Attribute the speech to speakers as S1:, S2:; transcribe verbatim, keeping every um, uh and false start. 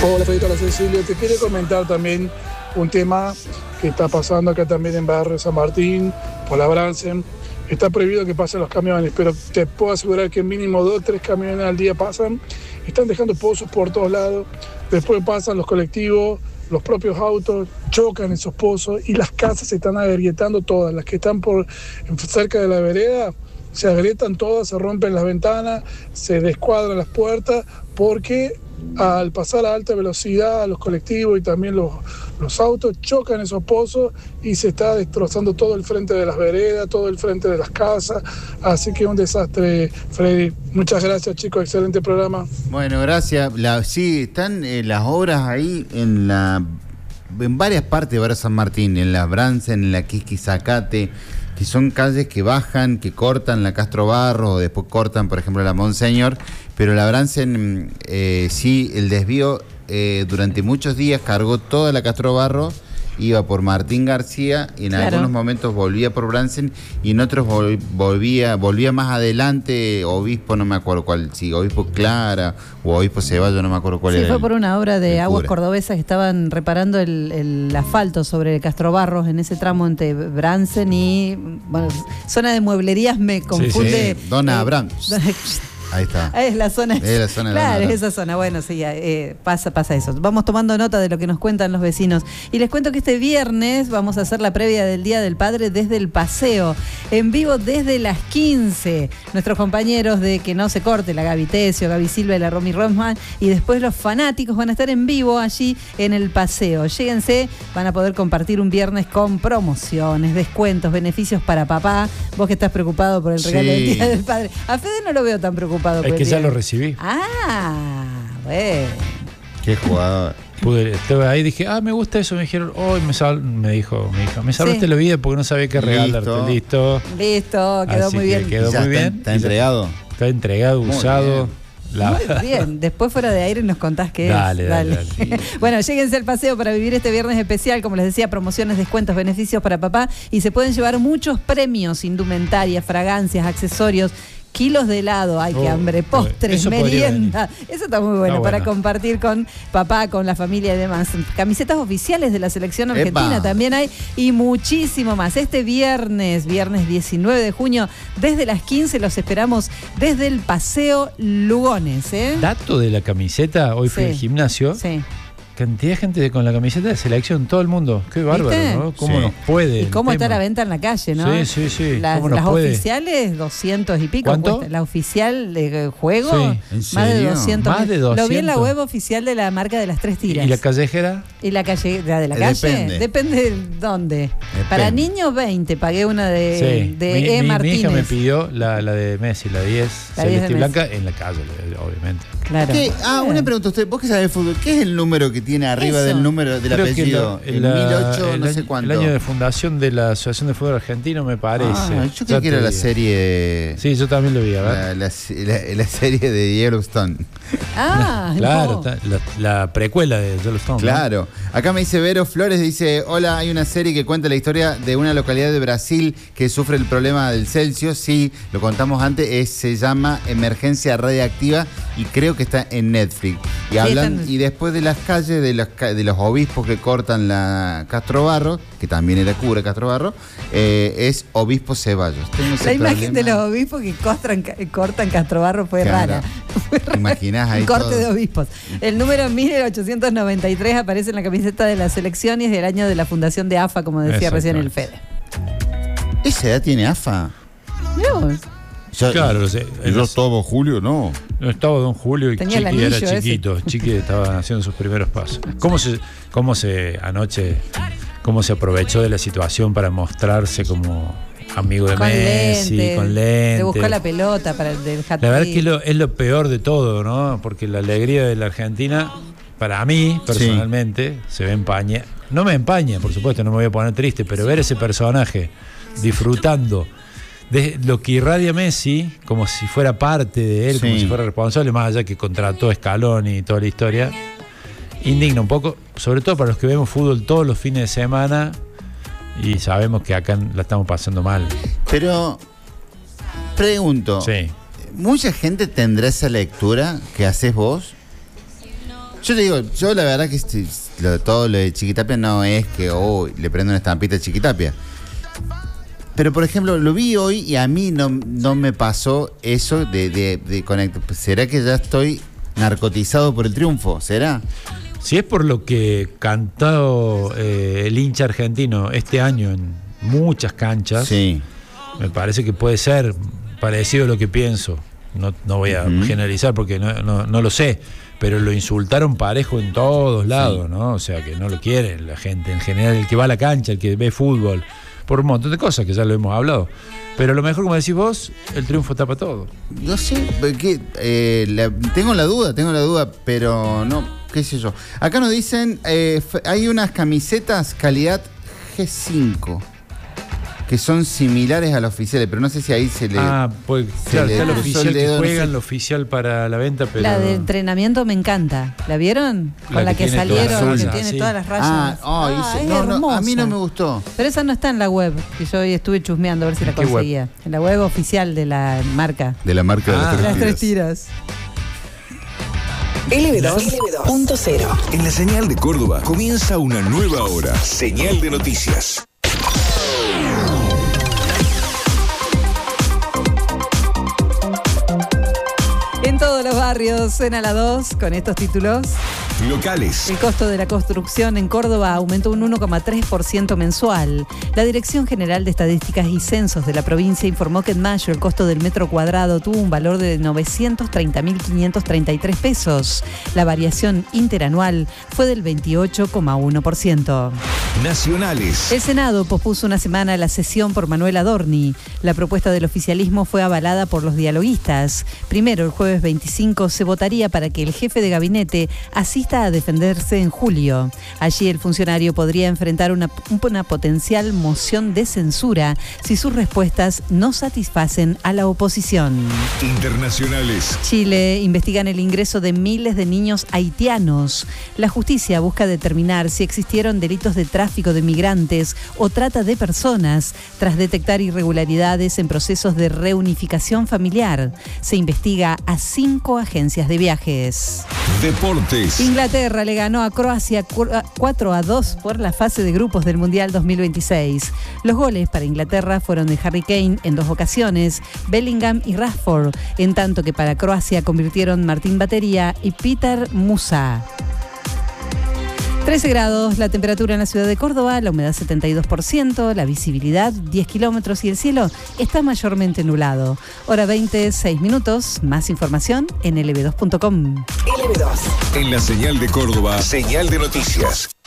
S1: Hola, Federico, hola Cecilio. Te quería comentar también un tema que está pasando acá también en Barrio San Martín, por la Bransen. Está prohibido que pasen los camiones, pero te puedo asegurar que mínimo dos o tres camiones al día pasan. Están dejando pozos por todos lados. Después pasan los colectivos, los propios autos, chocan esos pozos y las casas se están agrietando todas. Las que están por cerca de la vereda se agrietan todas, se rompen las ventanas, se descuadran las puertas, porque al pasar a alta velocidad los colectivos y también los, los autos chocan esos pozos y se está destrozando todo el frente de las veredas, todo el frente de las casas. Así que un desastre, Freddy. Muchas gracias, chicos, excelente programa.
S2: Bueno, gracias. La, sí, están eh, las obras ahí en la en varias partes de Barrio San Martín, en la Bransen, en la Quisquizacate, que son calles que bajan, que cortan la Castro Barros, o después cortan, por ejemplo, la Monseñor, pero la Bransen, eh, sí, el desvío eh, durante muchos días cargó toda la Castro Barros, iba por Martín García, y en claro. algunos momentos volvía por Bransen, y en otros vol volvía volvía más adelante, Obispo, no me acuerdo cuál, si Obispo Clara o Obispo Ceballos, no me acuerdo cuál
S3: sí,
S2: era.
S3: Sí, fue
S2: el,
S3: por una obra de Aguas Cordobesas que estaban reparando el, el asfalto sobre Castro Barros en ese tramo entre Bransen y, bueno, zona de mueblerías me confunde.
S2: Sí, sí. Dona
S3: eh,
S2: Abrams. Ahí está.
S3: Es la zona.
S2: Es la zona.
S3: Claro, es esa zona. Bueno, sí, eh, pasa, pasa eso. Vamos tomando nota de lo que nos cuentan los vecinos. Y les cuento que este viernes vamos a hacer la previa del Día del Padre desde el Paseo, en vivo desde las quince. Nuestros compañeros de Que No Se Corte, la Gaby Tesio, Gaby Silva y la Romy Rosman, y después los fanáticos van a estar en vivo allí en el Paseo. Lléguense, van a poder compartir un viernes con promociones, descuentos, beneficios para papá. Vos que estás preocupado por el regalo sí. del Día del Padre. A Fede no lo veo tan preocupado.
S4: Es que ya lo recibí.
S3: Ah, bueno.
S2: Qué jugador.
S4: Pude, estaba ahí, dije, ah, me gusta eso. Me dijeron, hoy oh, me, sal, me dijo mi hija, me salvaste sí. la vida porque no sabía qué regalarte. Listo.
S3: Listo, quedó
S4: Así
S3: muy bien.
S4: Quedó muy bien.
S2: Está, está entregado.
S4: Está entregado, muy usado.
S2: Bien.
S3: La... Muy bien, después fuera de aire nos contás qué
S4: dale,
S3: es.
S4: Dale,
S3: dale.
S4: dale.
S3: Bueno, lléguense al paseo para vivir este viernes especial, como les decía, promociones, descuentos, beneficios para papá, y se pueden llevar muchos premios, indumentaria, fragancias, accesorios, kilos de helado, ay, qué hambre, postres, eso merienda. Eso está muy bueno, no, para bueno. compartir con papá, con la familia y demás. Camisetas oficiales de la selección argentina Epa. también hay, y muchísimo más. Este viernes, viernes diecinueve de junio, desde las quince los esperamos desde el Paseo Lugones. ¿eh?
S4: Dato de la camiseta, hoy sí. fui al gimnasio.
S3: Sí.
S4: Cantidad de gente con la camiseta de selección, todo el mundo. Qué bárbaro, ¿viste? ¿No? ¿Cómo sí. nos puede?
S3: Y cómo está la venta en la calle, ¿no?
S4: Sí, sí, sí.
S3: Las,
S4: ¿Cómo nos
S3: las
S4: puede?
S3: Oficiales, doscientos y pico.
S4: ¿Cuánto?
S3: Cuesta. La oficial de juego,
S4: sí.
S2: ¿En
S3: más
S2: serio?
S3: de doscientos.
S4: Más de doscientos.
S3: Lo vi en la web oficial de la marca de las tres tiras.
S4: ¿Y la callejera?
S3: ¿Y la calle, la de la calle?
S2: Depende.
S3: Depende de dónde.
S2: Depende.
S3: Para niños veinte, pagué una de,
S4: sí.
S3: de
S4: mi,
S3: E.
S4: mi,
S3: Martínez.
S4: Mi hija me pidió la, la de Messi, la diez,
S3: la
S4: celeste
S3: y
S4: blanca, en la calle, obviamente.
S3: Claro.
S2: ¿Qué? Ah, una pregunta. Usted, vos que sabés de fútbol, ¿qué es el número que tiene arriba
S3: Eso.
S2: del número del
S4: Creo
S2: apellido?
S4: Que
S2: el
S4: la,
S2: mil ocho,
S4: el
S2: no
S4: año,
S2: sé cuánto.
S4: El año de fundación de la Asociación de Fútbol Argentino, me parece.
S2: Ah, yo creo que era la serie.
S4: Sí, yo también lo vi, a ver.
S2: La, la, la, la serie de Yellowstone.
S3: Ah,
S4: claro,
S3: no.
S4: la, la precuela de Yellowstone.
S2: Claro. ¿No? Acá me dice Vero Flores, dice, hola, hay una serie que cuenta la historia de una localidad de Brasil que sufre el problema del Celsius. Sí, lo contamos antes, es, se llama Emergencia Radiactiva y creo que está en Netflix. Y hablan, y después de las calles de los, de los obispos que cortan la Castro Barros, que también era cura Castro Barros, eh, es Obispo Ceballos.
S3: La imagen de los obispos que cortan, cortan Castro Barros fue claro. rara. Fue rara.
S2: Imaginás ahí.
S3: Un corte
S2: todo.
S3: de obispos. El número mil ochocientos noventa y tres aparece en la camiseta de la selección y es del año de la fundación de A F A, como decía recién el Fede.
S2: ¿Esa edad tiene A F A?
S3: Dios.
S4: Yo, claro, lo sé.
S2: ¿Y yo estaba Julio? No.
S4: No estaba Don Julio y
S3: Tenía
S4: Chiqui era
S3: ese.
S4: chiquito. Chiqui estaba haciendo sus primeros pasos. ¿Cómo se, cómo se anoche, cómo se aprovechó de la situación para mostrarse como amigo de
S3: con
S4: Messi,
S3: lente,
S4: con lentes?
S3: Le buscó la pelota para el del hat-trick.
S4: La verdad es que es lo, es lo peor de todo, ¿no? Porque la alegría de la Argentina, para mí, personalmente, sí. se ve empaña. No me empaña, por supuesto, no me voy a poner triste, pero ver ese personaje disfrutando de lo que irradia Messi, como si fuera parte de él, sí. como si fuera responsable, más allá que contrató a Scaloni y toda la historia, indigna un poco, sobre todo para los que vemos fútbol todos los fines de semana y sabemos que acá la estamos pasando mal.
S2: Pero, pregunto,
S4: sí.
S2: ¿mucha gente tendrá esa lectura que haces vos? Yo te digo, yo la verdad que este, lo, todo lo de Chiquitapia no es que oh, le prendo una estampita a Chiquitapia. Pero, por ejemplo, lo vi hoy y a mí no, no me pasó eso de, de, de conectar. ¿Será que ya estoy narcotizado por el triunfo? ¿Será?
S4: Si es por lo que cantó eh, el hincha argentino este año en muchas canchas,
S2: sí.
S4: Me parece que puede ser parecido a lo que pienso. No, no voy a uh-huh. generalizar porque no, no, no lo sé, pero lo insultaron parejo en todos lados, sí. ¿no? O sea, que no lo quieren la gente en general, el que va a la cancha, el que ve fútbol, por un montón de cosas que ya lo hemos hablado. Pero a lo mejor, como decís vos, el triunfo tapa todo.
S2: No sé, porque, eh, la, tengo la duda, tengo la duda, pero no, qué sé yo. Acá nos dicen, eh, hay unas camisetas calidad G cinco. Que son similares a las oficiales, pero no sé si ahí se le.
S4: Ah, pues
S2: se
S4: claro,
S2: le
S4: está el oficial
S2: el dedo,
S4: que juegan,
S2: no sé.
S4: el oficial para la venta, pero.
S3: La de entrenamiento me encanta. ¿La vieron?
S4: La
S3: Con la
S4: que
S3: que,
S4: tiene todas
S3: salieron,
S4: las
S3: que
S4: rayas,
S3: tiene
S4: sí.
S3: todas las rayas.
S2: Ah, oh,
S3: Ah,
S2: hice-
S3: es
S2: no, no, a mí no
S3: hermosa.
S2: me gustó.
S3: Pero esa no está en la web, que yo hoy estuve chusmeando a ver si la
S4: ¿En qué
S3: conseguía. En la web oficial de la marca.
S2: De la marca de
S4: Ah.
S2: las
S3: Las
S2: tres
S3: tres
S2: tiras.
S3: tiras.
S5: L B dos punto cero.
S6: En la señal de Córdoba comienza una nueva hora. Señal de noticias.
S3: En todos los barrios suena la dos con estos títulos.
S6: Locales.
S3: El costo de la construcción en Córdoba aumentó un uno coma tres por ciento mensual. La Dirección General de Estadísticas y Censos de la provincia informó que en mayo el costo del metro cuadrado tuvo un valor de novecientos treinta mil quinientos treinta y tres pesos. La variación interanual fue del veintiocho coma uno por ciento.
S6: Nacionales.
S3: El Senado pospuso una semana la sesión por Manuel Adorni. La propuesta del oficialismo fue avalada por los dialoguistas. Primero, el jueves veinticinco, se votaría para que el jefe de gabinete asista a defenderse en julio. Allí el funcionario podría enfrentar una, una potencial moción de censura si sus respuestas no satisfacen a la oposición.
S6: Internacionales.
S3: Chile investigan el ingreso de miles de niños haitianos. La justicia busca determinar si existieron delitos de tráfico de migrantes o trata de personas tras detectar irregularidades en procesos de reunificación familiar. Se investiga a cinco agencias de viajes.
S6: Deportes.
S3: Inglaterra le ganó a Croacia cuatro a dos por la fase de grupos del Mundial dos mil veintiséis. Los goles para Inglaterra fueron de Harry Kane en dos ocasiones, Bellingham y Rashford, en tanto que para Croacia convirtieron Martín Batería y Peter Musa. trece grados la temperatura en la ciudad de Córdoba, la humedad setenta y dos por ciento, la visibilidad diez kilómetros y el cielo está mayormente nublado. Hora veinte, seis minutos. Más información en L B dos punto com.
S5: L B dos.
S6: En la señal de Córdoba, señal de noticias.